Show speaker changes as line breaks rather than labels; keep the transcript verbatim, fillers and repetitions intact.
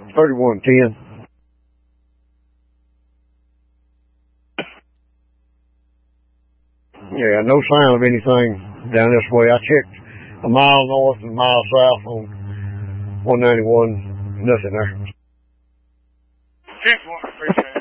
thirty-one ten. Yeah, no sign of anything down this way. I checked a mile north and a mile south on one ninety-one. Nothing there.
ten one, appreciate it.